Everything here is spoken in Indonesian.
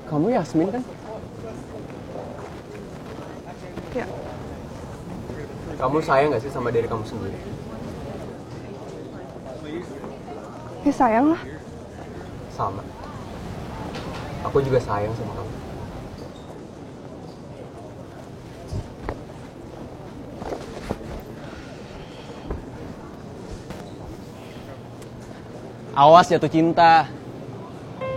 Kamu Yasmin kan? Ya. Kamu sayang gak sih sama diri kamu sendiri? Ya sayang lah. Sama. Aku juga sayang sama kamu. Awas jatuh cinta.